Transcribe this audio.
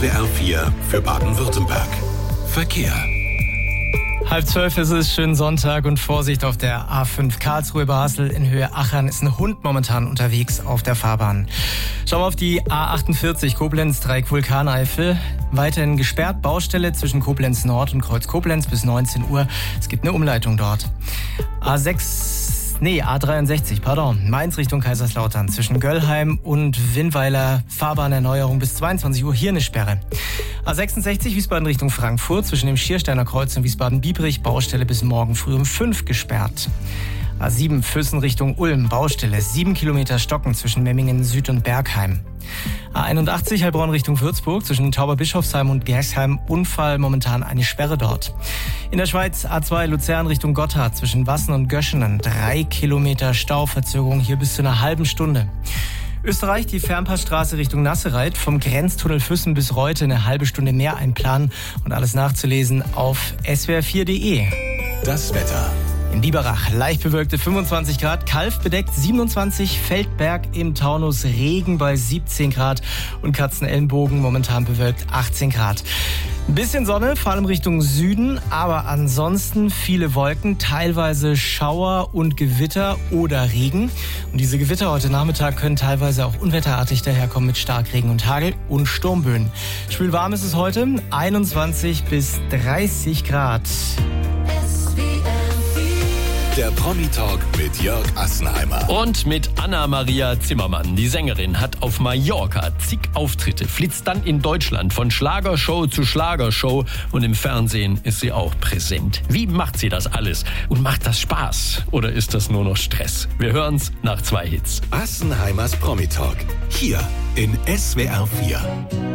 SWR 4 für Baden-Württemberg. Verkehr. 11:30 ist es, schönen Sonntag und Vorsicht auf der A5 Karlsruhe über Hassel in Höhe Achern ist ein Hund momentan unterwegs auf der Fahrbahn. Schauen wir auf die A48 Koblenz, Dreieck Vulkaneifel. Weiterhin gesperrt, Baustelle zwischen Koblenz Nord und Kreuz Koblenz bis 19 Uhr. Es gibt eine Umleitung dort. A63, Mainz Richtung Kaiserslautern. Zwischen Göllheim und Winnweiler Fahrbahnerneuerung bis 22 Uhr. Hier eine Sperre. A66 Wiesbaden Richtung Frankfurt. Zwischen dem Schiersteiner Kreuz und Wiesbaden-Biebrich. Baustelle bis morgen früh um 5 gesperrt. A7 Füssen Richtung Ulm. Baustelle 7 Kilometer Stocken zwischen Memmingen Süd und Bergheim. A81 Heilbronn Richtung Würzburg. Zwischen Tauberbischofsheim und Gersheim. Unfall, momentan eine Sperre dort. In der Schweiz A2 Luzern Richtung Gotthard. Zwischen Wassen und Göschenen 3 Kilometer Stauverzögerung, hier bis zu einer halben Stunde. Österreich, die Fernpassstraße Richtung Nassereit, vom Grenztunnel Füssen bis Reute eine halbe Stunde mehr einplanen und alles nachzulesen auf swr4.de. Das Wetter. In Biberach leicht bewölkte 25 Grad, Kalf bedeckt 27, Feldberg im Taunus Regen bei 17 Grad und Katzenellenbogen momentan bewölkt 18 Grad. Ein bisschen Sonne, vor allem Richtung Süden, aber ansonsten viele Wolken, teilweise Schauer und Gewitter oder Regen. Und diese Gewitter heute Nachmittag können teilweise auch unwetterartig daherkommen mit Starkregen und Hagel und Sturmböen. Schwül warm ist es heute, 21 bis 30 Grad. Der Promi-Talk mit Jörg Assenheimer. Und mit Anna-Maria Zimmermann. Die Sängerin hat auf Mallorca zig Auftritte, flitzt dann in Deutschland von Schlagershow zu Schlagershow und im Fernsehen ist sie auch präsent. Wie macht sie das alles? Und macht das Spaß? Oder ist das nur noch Stress? Wir hören's nach 2 Hits. Assenheimers Promi-Talk. Hier in SWR 4.